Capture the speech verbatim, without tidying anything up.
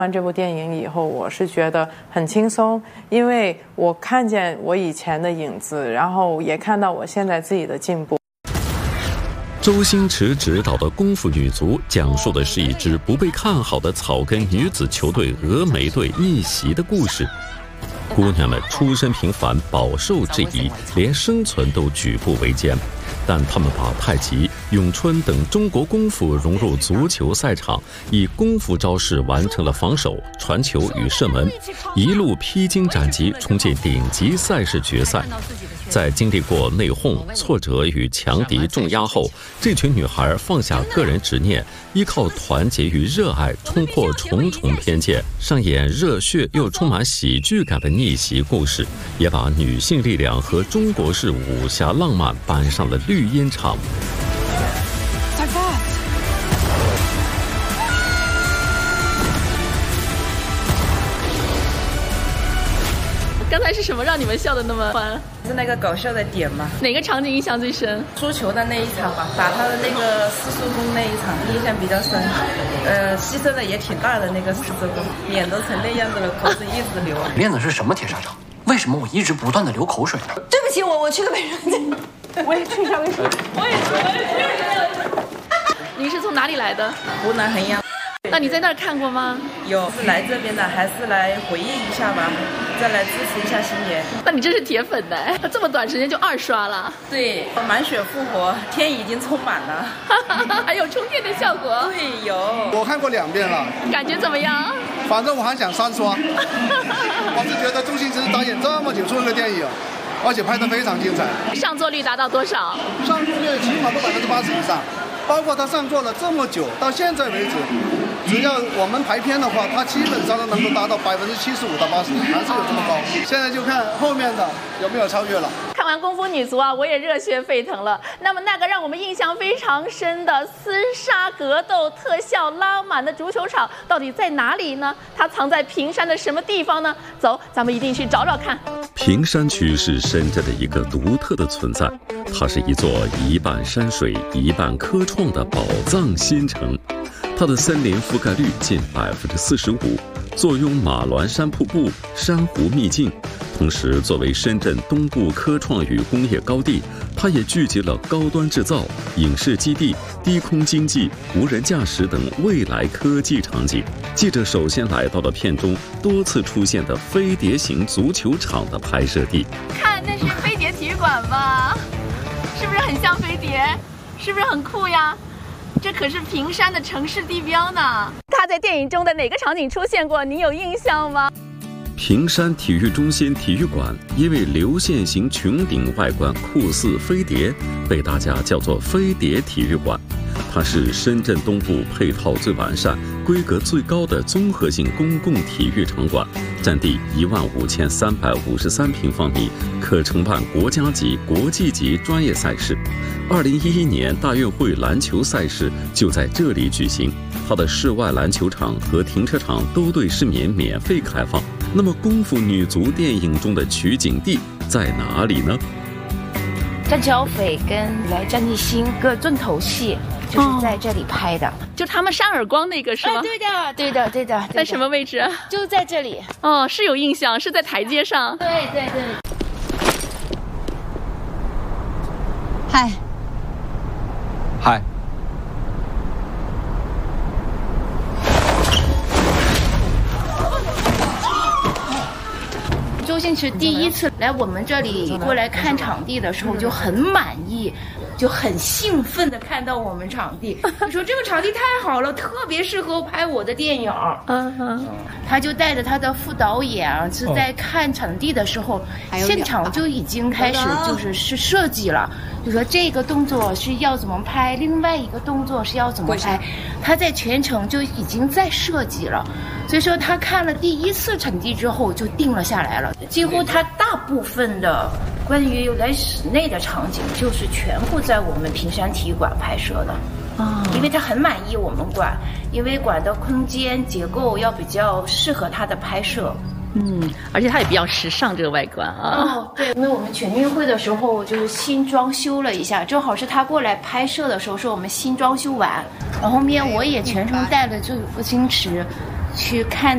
完这部电影以后，我是觉得很轻松，因为我看见我以前的影子，然后也看到我现在自己的进步。 周星驰执导的《功夫女足》讲述的是一支不被看好的草根女子球队峨眉队逆袭的故事。姑娘们出身平凡，饱受质疑，连生存都举步维艰。但他们把太极、咏春等中国功夫融入足球赛场，以功夫招式完成了防守、传球与射门，一路披荆斩棘，冲进顶级赛事决赛。在经历过内讧、挫折与强敌重压后，这群女孩放下个人执念，依靠团结与热爱，冲破重重偏见，上演热血又充满喜剧感的逆袭故事，也把女性力量和中国式武侠浪漫搬上了绿茵场。 刚才是什么让你们笑得那么欢？ 是那个搞笑的点嘛？ 哪个场景印象最深？ 输球的那一场吧，打他的那个四叔公那一场印象比较深。呃，牺牲的也挺大的那个四叔公，脸都成那样子了，口水一直流。 练的是什么铁砂掌？为什么我一直不断的流口水呢？ 对不起，我我去个卫生间。 我也去一下卫生间。 我也去，我也去。您是从哪里来的？ 湖南衡阳。 那你在那儿看过吗？ 有，是来这边的，还是来回忆一下吧，再来支持一下星爷。 那你真是铁粉呢，这么短时间就二刷了。 对，满血复活，天已经充满了， 还有充电的效果。 对，有。 我看过两遍了， 感觉怎么样？ 反正我还想三刷。我是觉得周星驰导演这么久出了个电影，而且拍得非常精彩。 上座率达到多少？ 上座率起码都百分之八十以上。包括他上座了这么久，到现在为止，只要我们排片的话，他基本上都能够达到百分之七十五到八十，还是有这么高。现在就看后面的有没有超越了。 看完《功夫女足》啊，我也热血沸腾了。那么那个让我们印象非常深的厮杀格斗、特效拉满的足球场到底在哪里呢？它藏在平山的什么地方呢？走，咱们一定去找找看。 平山区是深圳的一个独特的存在，它是一座一半山水、一半科创的宝藏新城。它的森林覆盖率近百分之四十五，坐拥马峦山瀑布、珊瑚秘境。同时，作为深圳东部科创与工业高地，它也聚集了高端制造、影视基地、低空经济、无人驾驶等未来科技场景。记者首先来到了片中多次出现的飞碟型足球场的拍摄地。 看，那是飞碟体育馆吧？是不是很像飞碟？是不是很酷呀？这可是平山的城市地标呢。它在电影中的哪个场景出现过？你有印象吗？ 平山体育中心体育馆因为流线型穹顶外观酷似飞碟，被大家叫做飞碟体育馆。它是深圳东部配套最完善、规格最高的综合性公共体育场馆，占地一万五千三百五十三平方米，可承办国家级、国际级专业赛事。二零一一年大运会篮球赛事就在这里举行，它的室外篮球场和停车场都对市民免费开放。那么，《功夫女足》电影中的取景地在哪里呢？ 张小斐跟来张艺兴个重头戏就是在这里拍的，哦、 就他们扇耳光那个是吗？ 哎、对的，对的，对的。 在什么位置？ 就在这里。 哦，是有印象，是在台阶上。 对对对。 嗨。 嗨。 周星驰第一次来我们这里过来看场地的时候就很满意，就很兴奋的看到我们场地，你说这个场地太好了，特别适合拍我的电影。嗯嗯，他就带着他的副导演啊，是在看场地的时候，现场就已经开始就是是设计了，就说这个动作是要怎么拍，另外一个动作是要怎么拍，他在全程就已经在设计了。所以说他看了第一次场地之后就定了下来了，几乎他大部分的关于来室内的场景就是全部在我们平山体育馆拍摄的。哦，因为他很满意我们馆，因为馆的空间结构要比较适合他的拍摄。 嗯，而且它也比较时尚，这个外观啊。 哦，对，因为我们全运会的时候就是新装修了一下，正好是他过来拍摄的时候，是我们新装修完，然后后面我也全程带了这个周星驰去看